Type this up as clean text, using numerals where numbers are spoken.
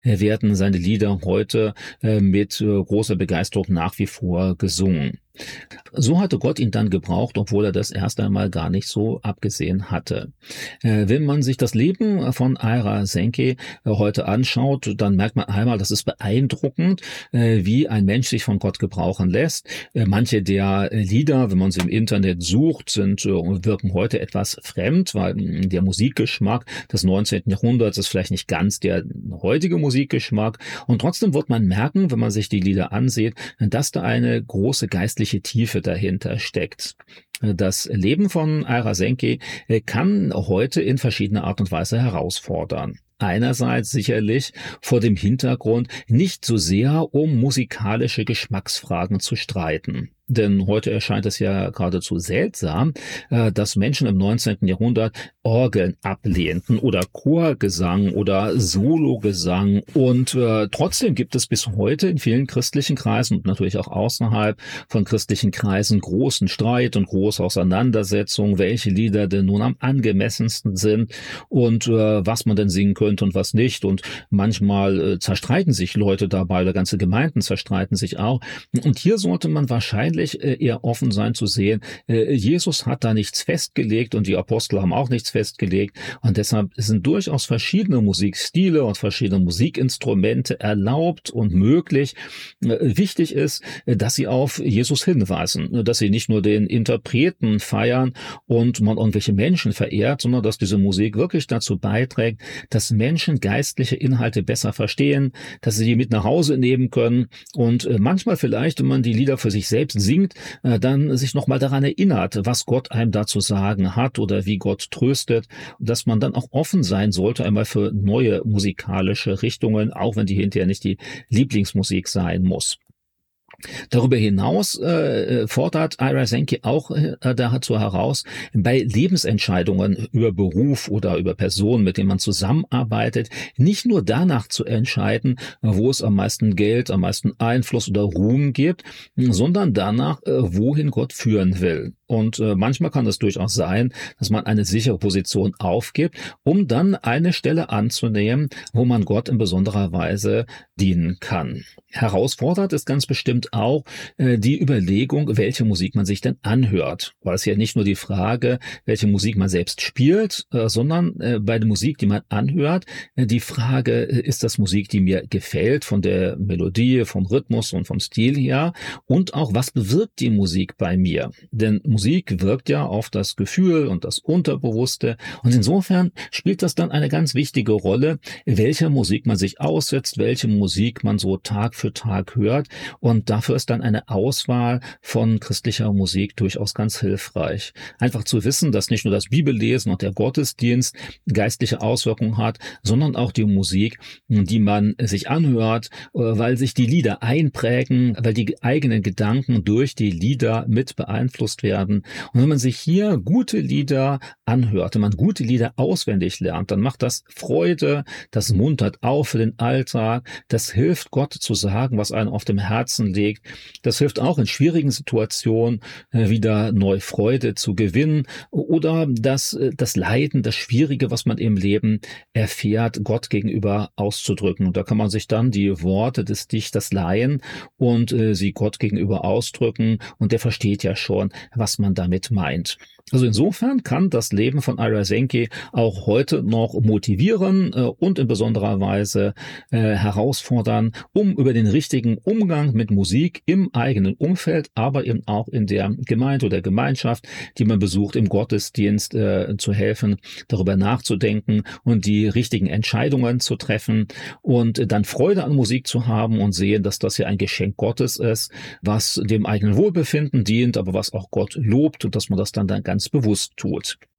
werden seine Lieder heute mit großer Begeisterung nach wie vor gesungen. So hatte Gott ihn dann gebraucht, obwohl er das erst einmal gar nicht so abgesehen hatte. Wenn man sich das Leben von Ira Sankey heute anschaut, dann merkt man einmal, das ist beeindruckend, wie ein Mensch sich von Gott gebrauchen lässt. Manche der Lieder, wenn man sie im Internet sucht, wirken heute etwas fremd, weil der Musikgeschmack des 19. Jahrhunderts ist vielleicht nicht ganz der heutige Musikgeschmack. Und trotzdem wird man merken, wenn man sich die Lieder ansieht, dass da eine große geistliche Tiefe dahinter steckt. Das Leben von Ira Sankey kann heute in verschiedener Art und Weise herausfordern. Einerseits sicherlich vor dem Hintergrund, nicht so sehr um musikalische Geschmacksfragen zu streiten. Denn heute erscheint es ja geradezu seltsam, dass Menschen im 19. Jahrhundert Orgeln ablehnten oder Chorgesang oder Sologesang. Und trotzdem gibt es bis heute in vielen christlichen Kreisen und natürlich auch außerhalb von christlichen Kreisen großen Streit und große Auseinandersetzungen, welche Lieder denn nun am angemessensten sind und was man denn singen könnte und was nicht. Und manchmal zerstreiten sich Leute dabei oder ganze Gemeinden zerstreiten sich auch. Und hier sollte man wahrscheinlich eher offen sein zu sehen, Jesus hat da nichts festgelegt und die Apostel haben auch nichts festgelegt und deshalb sind durchaus verschiedene Musikstile und verschiedene Musikinstrumente erlaubt und möglich. Wichtig ist, dass sie auf Jesus hinweisen, dass sie nicht nur den Interpreten feiern und man irgendwelche Menschen verehrt, sondern dass diese Musik wirklich dazu beiträgt, dass Menschen geistliche Inhalte besser verstehen, dass sie die mit nach Hause nehmen können und manchmal vielleicht, wenn man die Lieder für sich selbst singt, dann sich nochmal daran erinnert, was Gott einem da zu sagen hat oder wie Gott tröstet, dass man dann auch offen sein sollte einmal für neue musikalische Richtungen, auch wenn die hinterher nicht die Lieblingsmusik sein muss. Darüber hinaus fordert Ira Sankey auch dazu heraus, bei Lebensentscheidungen über Beruf oder über Personen, mit denen man zusammenarbeitet, nicht nur danach zu entscheiden, wo es am meisten Geld, am meisten Einfluss oder Ruhm gibt, sondern danach, wohin Gott führen will. Und manchmal kann es durchaus sein, dass man eine sichere Position aufgibt, um dann eine Stelle anzunehmen, wo man Gott in besonderer Weise dienen kann. Herausfordert ist ganz bestimmt auch die Überlegung, welche Musik man sich denn anhört. Weil es ja nicht nur die Frage, welche Musik man selbst spielt, sondern bei der Musik, die man anhört, die Frage, ist das Musik, die mir gefällt, von der Melodie, vom Rhythmus und vom Stil her? Und auch, was bewirkt die Musik bei mir? Denn Musik wirkt ja auf das Gefühl und das Unterbewusste. Und insofern spielt das dann eine ganz wichtige Rolle, welcher Musik man sich aussetzt, welche Musik man so Tag für Tag hört. Und dafür ist dann eine Auswahl von christlicher Musik durchaus ganz hilfreich. Einfach zu wissen, dass nicht nur das Bibellesen und der Gottesdienst geistliche Auswirkungen hat, sondern auch die Musik, die man sich anhört, weil sich die Lieder einprägen, weil die eigenen Gedanken durch die Lieder mit beeinflusst werden. Und wenn man sich hier gute Lieder anhört, wenn man gute Lieder auswendig lernt, dann macht das Freude, das muntert auf für den Alltag, das hilft Gott zu sagen, was einem auf dem Herzen liegt. Das hilft auch in schwierigen Situationen wieder neu Freude zu gewinnen oder das Leiden, das Schwierige, was man im Leben erfährt, Gott gegenüber auszudrücken. Und da kann man sich dann die Worte des Dichters leihen und sie Gott gegenüber ausdrücken und der versteht ja schon, was man damit meint. Also insofern kann das Leben von Ira Sankey auch heute noch motivieren und in besonderer Weise herausfordern, um über den richtigen Umgang mit Musik im eigenen Umfeld, aber eben auch in der Gemeinde oder Gemeinschaft, die man besucht, im Gottesdienst zu helfen, darüber nachzudenken und die richtigen Entscheidungen zu treffen und dann Freude an Musik zu haben und sehen, dass das ja ein Geschenk Gottes ist, was dem eigenen Wohlbefinden dient, aber was auch Gott lobt und dass man das dann ganz bewusst tut.